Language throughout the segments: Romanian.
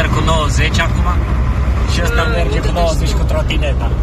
merg cu 90 acum și ăsta merge cu 90 cu trotineta.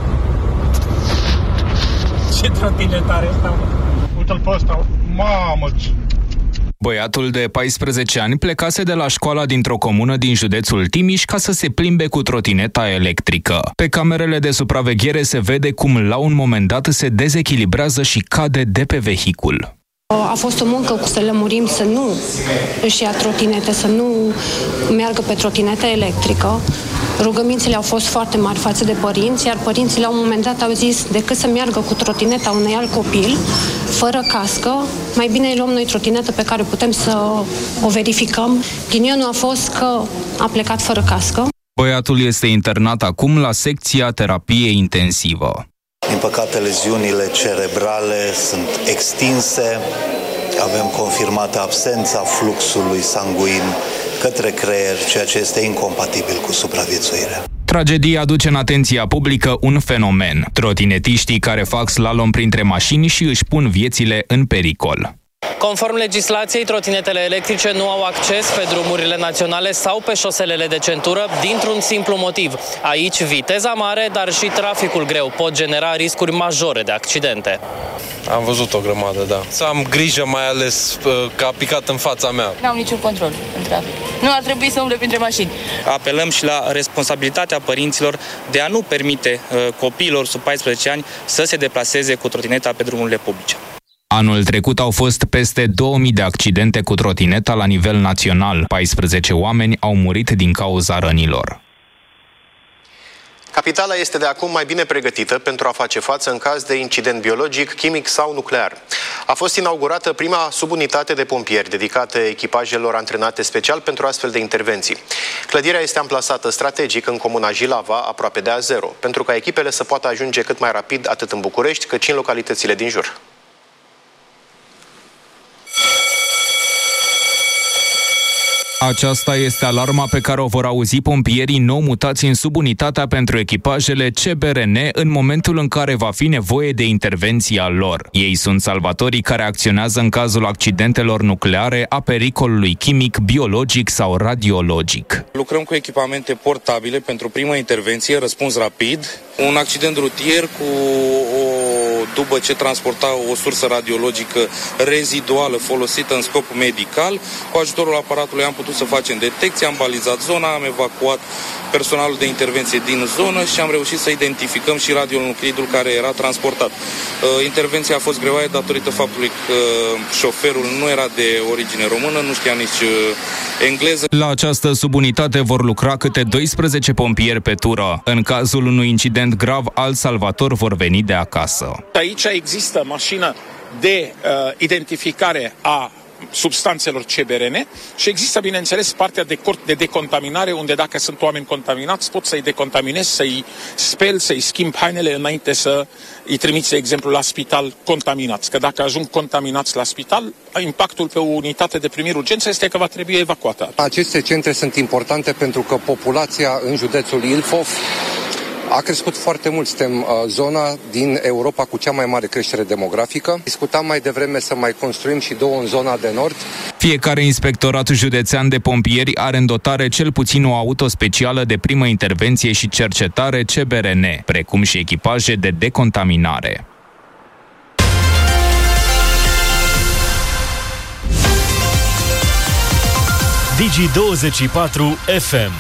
Ce trotinetă are ăsta? Uite-l pe ăsta, mamă! Băiatul de 14 ani plecase de la școala dintr-o comună din județul Timiș ca să se plimbe cu trotineta electrică. Pe camerele de supraveghere se vede cum la un moment dat se dezechilibrează și cade de pe vehicul. A fost o muncă cu să lămurim să nu își ia trotinete, să nu meargă pe trotinetă electrică. Rugămințele au fost foarte mari față de părinți, iar părinții la un moment dat au zis decât să meargă cu trotineta unui alt copil, fără cască, mai bine îi luăm noi trotinetă pe care putem să o verificăm. Ghinionul a fost că a plecat fără cască. Băiatul este internat acum la secția terapie intensivă. Din păcate, leziunile cerebrale sunt extinse, avem confirmată absența fluxului sanguin către creier, ceea ce este incompatibil cu supraviețuirea. Tragedia aduce în atenția publică un fenomen: trotinetiștii care fac slalom printre mașini și își pun viețile în pericol. Conform legislației, trotinetele electrice nu au acces pe drumurile naționale sau pe șoselele de centură dintr-un simplu motiv. Aici, viteza mare, dar și traficul greu pot genera riscuri majore de accidente. Am văzut o grămadă, da. Să am grijă, mai ales că a picat în fața mea. N-am niciun control în trafic. Nu ar trebui să umble printre mașini. Apelăm și la responsabilitatea părinților de a nu permite copiilor sub 14 ani să se deplaseze cu trotineta pe drumurile publice. Anul trecut au fost peste 2000 de accidente cu trotineta la nivel național. 14 oameni au murit din cauza rănilor. Capitala este de acum mai bine pregătită pentru a face față în caz de incident biologic, chimic sau nuclear. A fost inaugurată prima subunitate de pompieri dedicată echipajelor antrenate special pentru astfel de intervenții. Clădirea este amplasată strategic în comuna Jilava, aproape de A0, pentru ca echipele să poată ajunge cât mai rapid atât în București, cât și în localitățile din jur. Aceasta este alarma pe care o vor auzi pompierii nou mutați în subunitatea pentru echipajele CBRN în momentul în care va fi nevoie de intervenția lor. Ei sunt salvatorii care acționează în cazul accidentelor nucleare, a pericolului chimic, biologic sau radiologic. Lucrăm cu echipamente portabile pentru prima intervenție, răspuns rapid. Un accident rutier cu o dubă ce transporta o sursă radiologică reziduală folosită în scop medical. Cu ajutorul aparatului am putut să facem detecție, am balizat zona, am evacuat personalul de intervenție din zonă și am reușit să identificăm și radionuclidul care era transportat. Intervenția a fost greoaie datorită faptului că șoferul nu era de origine română, nu știa nici engleză. La această subunitate vor lucra câte 12 pompieri pe tură. În cazul unui incident grav, alți salvatori vor veni de acasă. Aici există mașină de identificare a substanțelor CBRN și există, bineînțeles, partea de cort de decontaminare, unde dacă sunt oameni contaminați, pot să-i decontaminezi, să-i speli, să-i schimb hainele înainte să îi trimiți, de exemplu, la spital contaminați. Că dacă ajung contaminați la spital, impactul pe o unitate de primiri urgență este că va trebui evacuată. Aceste centre sunt importante pentru că populația în județul Ilfov a crescut foarte mult. Suntem zona din Europa cu cea mai mare creștere demografică. Discutam mai devreme să mai construim și două în zona de nord. Fiecare inspectorat județean de pompieri are în dotare cel puțin o auto specială de primă intervenție și cercetare CBRN, precum și echipaje de decontaminare. Digi24 FM.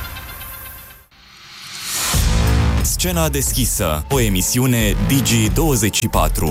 Scena deschisă, o emisiune Digi24.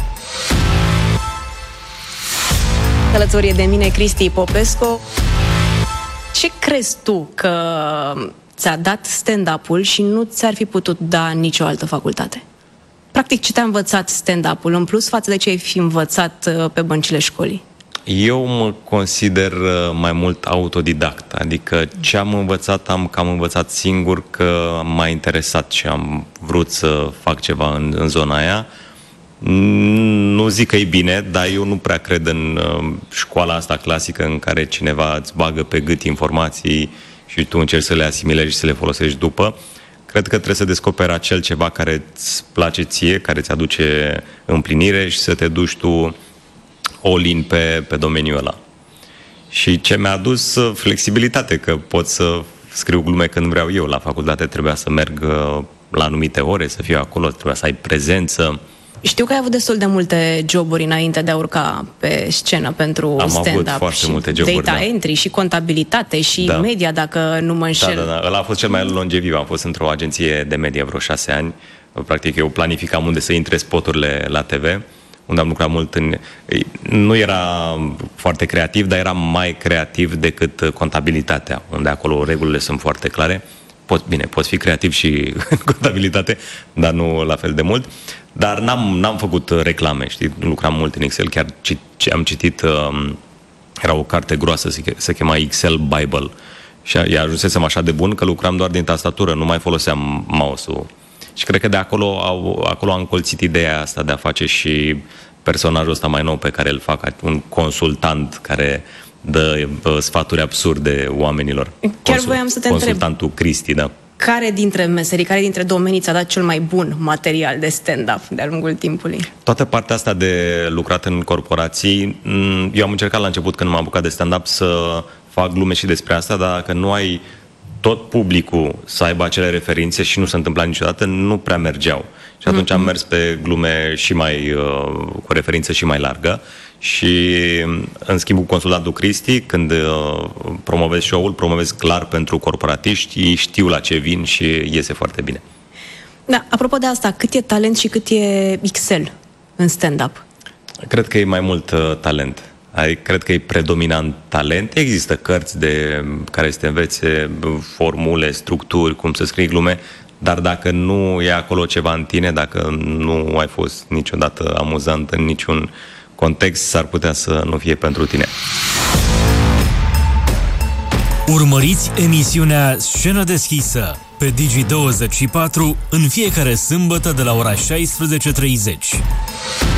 Alături de mine Cristi Popescu. Ce crezi tu că ți-a dat stand-up-ul și nu ți-ar fi putut da nicio altă facultate? Practic, ce te-a învățat stand-up-ul în plus față de ce ai fi învățat pe băncile școlii? Eu mă consider mai mult autodidact, adică ce am învățat, am cam învățat singur, că m-a interesat și am vrut să fac ceva în zona aia. Nu zic că e bine, dar eu nu prea cred în școala asta clasică în care cineva îți bagă pe gât informații și tu încerci să le asimilezi și să le folosești după. Cred că trebuie să descoperi acel ceva care îți place ție, care îți aduce împlinire și să te duci tu all-in pe domeniul ăla. Și ce mi-a adus flexibilitate, că pot să scriu glume când vreau eu. La facultate trebuia să merg la anumite ore, să fiu acolo, trebuia să ai prezență. Știu că ai avut destul de multe joburi înainte de a urca pe scenă pentru stand-up. Am avut foarte multe joburi, data entry și contabilitate și media, dacă nu mă înșel. Da. Ăla a fost cel mai longeviv. Am fost într-o agenție de media vreo 6 ani. Practic eu planificam unde să intre spoturile la TV, unde am lucrat mult nu era foarte creativ, dar era mai creativ decât contabilitatea, unde acolo regulile sunt foarte clare. Poți fi creativ și în contabilitate, dar nu la fel de mult. Dar n-am făcut reclame, știi? Lucram mult în Excel, chiar am citit, era o carte groasă, se chema Excel Bible. Și ajunsesem așa de bun că lucram doar din tastatură, nu mai foloseam mouse-ul. Și cred că de acolo am colțit ideea asta de a face și personajul ăsta mai nou pe care îl fac, un consultant care dă sfaturi absurde oamenilor. Chiar voiam să te întreb. Consultantul Cristi, da. Care dintre meserii, care dintre domenii ți-a dat cel mai bun material de stand-up de-a lungul timpului? Toată partea asta de lucrat în corporații, eu am încercat la început când m-am apucat de stand-up să fac glume și despre asta, dar dacă nu ai tot publicul să aibă acele referințe și nu se întâmpla niciodată, nu prea mergeau. Și atunci am mers pe glume și mai cu o referință și mai largă și în schimb cu consultantul Cristi, când promovez show-ul, promovez clar pentru corporatiști, ei știu la ce vin și iese foarte bine. Da, apropo de asta, cât e talent și cât e Excel în stand-up? Cred că e mai mult talent. Cred că e predominant talent. Există cărți care să te învețe formule, structuri, cum să scrii glume, dar dacă nu e acolo ceva în tine, dacă nu ai fost niciodată amuzant în niciun context, s-ar putea să nu fie pentru tine. Urmăriți emisiunea Scenă deschisă pe Digi24 în fiecare sâmbătă de la ora 16:30.